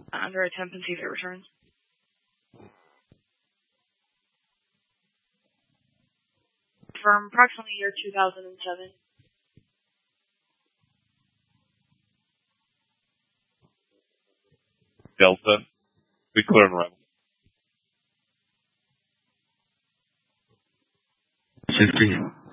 under attempt and see if it returns. From approximately year 2007. Delta, we clear and arrival. 60.